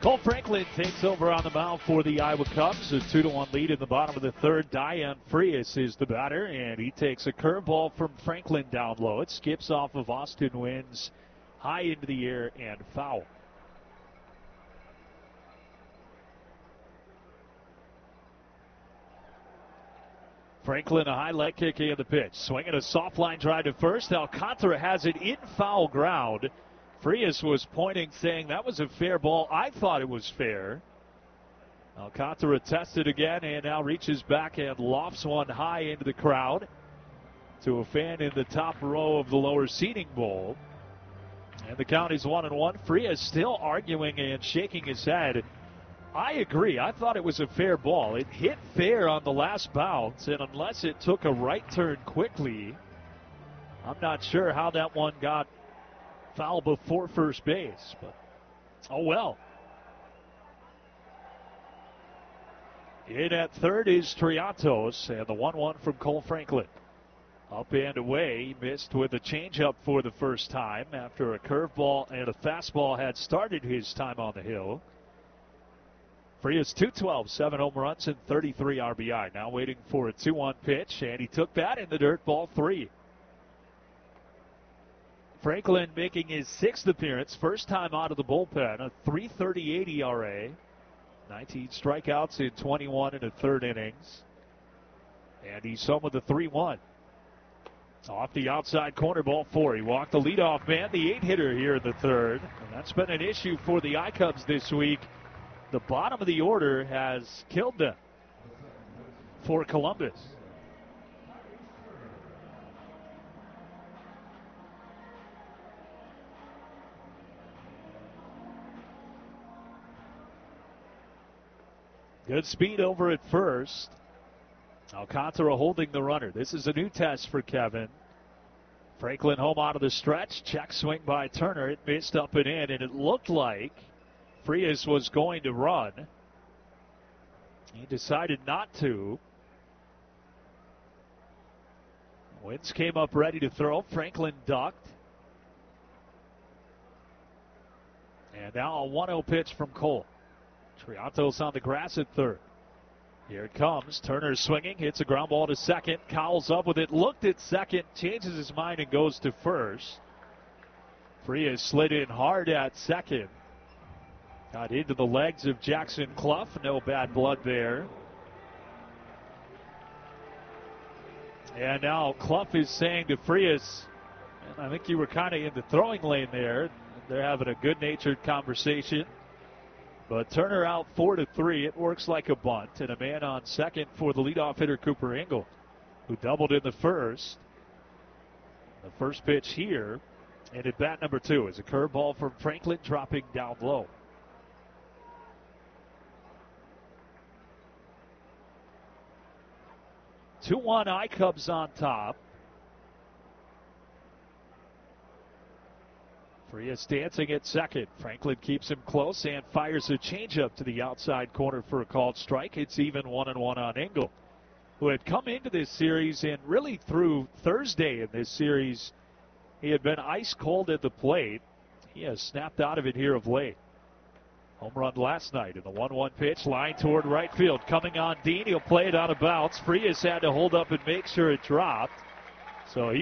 Cole Franklin takes over on the mound for the Iowa Cubs. A 2-1 lead in the bottom of the third. Diane Frias is the batter, and he takes a curveball from Franklin down low. It skips off of Austin Wynn's high into the air and foul. Franklin, a high leg kick in the pitch. Swinging a soft line drive to first. Alcantara has it in foul ground. Frias was pointing, saying that was a fair ball. I thought it was fair. Alcantara tested again and now reaches back and lofts one high into the crowd to a fan in the top row of the lower seating bowl. And the count is 1-1. Frias still arguing and shaking his head. I agree. I thought it was a fair ball. It hit fair on the last bounce, and unless it took a right turn quickly, I'm not sure how that one got foul before first base, but oh well. In at third is Triantos, and the 1-1 from Cole Franklin. Up and away, he missed with a changeup for the first time after a curveball and a fastball had started his time on the hill. Frias 212, 7 home runs and 33 RBI. Now waiting for a 2-1 pitch, and he took that in the dirt, ball 3. Franklin making his 6th appearance, first time out of the bullpen, a .338 ERA, 19 strikeouts in 21 and a third innings. And he's home with a 3-1. Off the outside corner, ball 4. He walked the leadoff man, the 8-hitter here in the third. And that's been an issue for the I-Cubs this week. The bottom of the order has killed them for Columbus. Good speed over at first. Alcantara holding the runner. This is a new test for Kevin. Franklin home out of the stretch. Check swing by Turner. It missed up and in, and it looked like Frias was going to run. He decided not to. Wins came up ready to throw. Franklin ducked. And now a 1-0 pitch from Cole. Triantos on the grass at third. Here it comes. Turner swinging, hits a ground ball to second. Cowles up with it, looked at second, changes his mind and goes to first. Frias slid in hard at second. Got into the legs of Jackson Clough. No bad blood there. And now Clough is saying to Frias, and I think you were kind of in the throwing lane there. They're having a good-natured conversation. But Turner out 4-3. It works like a bunt. And a man on second for the leadoff hitter, Cooper Ingle, who doubled in the first. The first pitch here, and at bat number 2 is a curveball from Franklin dropping down low. Two-1 I-Cubs on top. Frias dancing at second. Franklin keeps him close and fires a changeup to the outside corner for a called strike. It's even 1-1 on Ingle, who had come into this series and really through Thursday in this series, he had been ice cold at the plate. He has snapped out of it here of late. Home run last night in the 1-1 pitch, line toward right field. Coming on Dean, he'll play it out of bounds. Frias had to hold up and make sure it dropped. So he